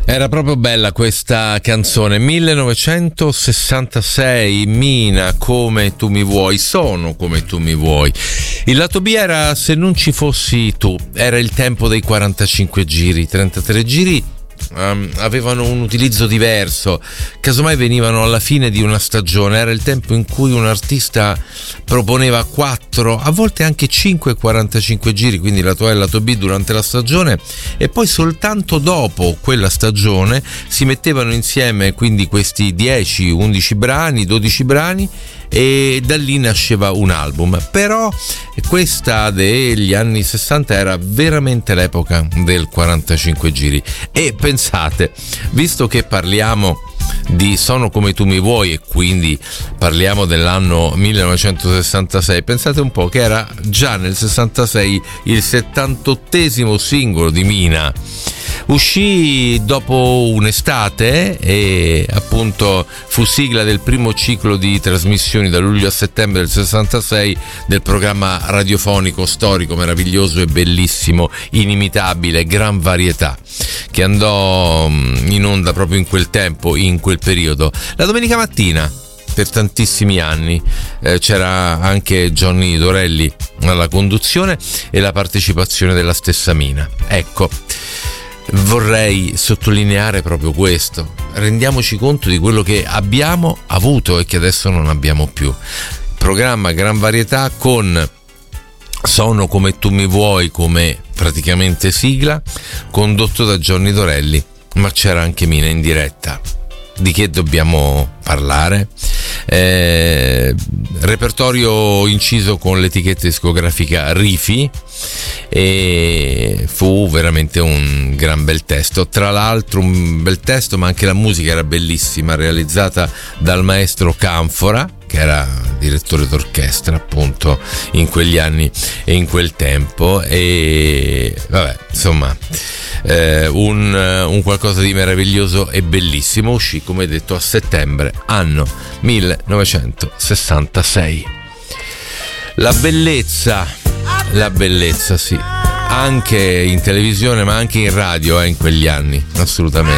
Era proprio bella questa canzone, 1966, Mina, come tu mi vuoi, sono come tu mi vuoi. Il lato B era Se non ci fossi tu, era il tempo dei 45 giri, 33 giri. Avevano un utilizzo diverso, casomai venivano alla fine di una stagione, era il tempo in cui un artista proponeva 4, a volte anche 5 45 giri, quindi lato A e lato B durante la stagione, e poi soltanto dopo quella stagione si mettevano insieme quindi questi 10, 11 brani, 12 brani, e da lì nasceva un album. Però questa degli anni 60 era veramente l'epoca del 45 giri, e pensate, visto che parliamo di Sono come tu mi vuoi e quindi parliamo dell'anno 1966, pensate un po' che era già nel 66 il 78esimo singolo di Mina. Uscì dopo un'estate e appunto fu sigla del primo ciclo di trasmissioni da luglio a settembre del 66 del programma radiofonico storico, meraviglioso e bellissimo, inimitabile, Gran Varietà, che andò in onda proprio in quel tempo, in quel periodo. La domenica mattina per tantissimi anni c'era anche Johnny Dorelli alla conduzione e la partecipazione della stessa Mina. Ecco, vorrei sottolineare proprio questo: rendiamoci conto di quello che abbiamo avuto e che adesso non abbiamo più. Programma Gran Varietà con Sono come tu mi vuoi come praticamente sigla, condotto da Johnny Dorelli, ma c'era anche Mina in diretta. Di che dobbiamo parlare? Repertorio inciso con l'etichetta discografica Rifi, e fu veramente un gran bel testo. Tra l'altro un bel testo, ma anche la musica era bellissima, realizzata dal maestro Canfora, che era direttore d'orchestra appunto in quegli anni e in quel tempo, e vabbè, insomma, un qualcosa di meraviglioso e bellissimo. Uscì, come detto, a settembre, anno 1966. La bellezza sì, anche in televisione ma anche in radio in quegli anni, assolutamente.